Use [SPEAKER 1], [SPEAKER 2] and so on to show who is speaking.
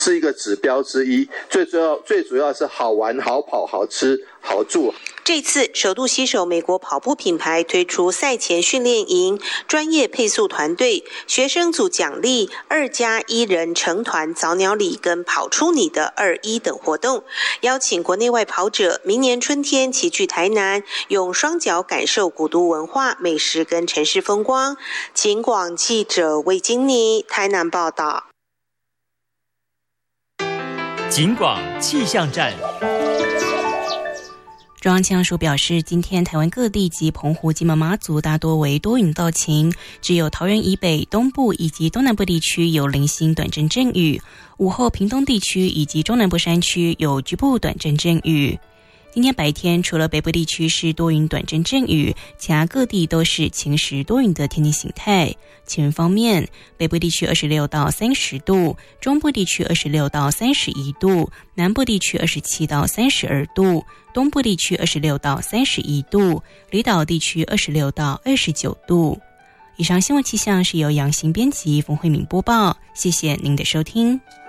[SPEAKER 1] 是一个指标之一，最主要是好玩、好跑、好吃、好住。
[SPEAKER 2] 这次首度携手美国跑步品牌推出赛前训练营、专业配速团队、学生组奖励、2+1人成团早鸟礼跟跑出你的21等活动，邀请国内外跑者明年春天齐聚台南，用双脚感受古都文化、美食跟城市风光。警广记者魏金妮台南报道。
[SPEAKER 3] 警广气象站。
[SPEAKER 4] 中央气象署表示，今天台湾各地及澎湖、金门、马祖大多为多云到晴，只有桃园以北、东部以及东南部地区有零星短阵阵雨，午后屏东地区以及中南部山区有局部短阵阵雨。今天白天除了北部地区是多云短阵阵雨，其他各地都是晴时多云的天气形态。气温方面，北部地区26到30度，中部地区26到31度，南部地区27到32度，东部地区26到31度，离岛地区26到29度。以上新闻气象是由杨行编辑冯慧敏播报，谢谢您的收听。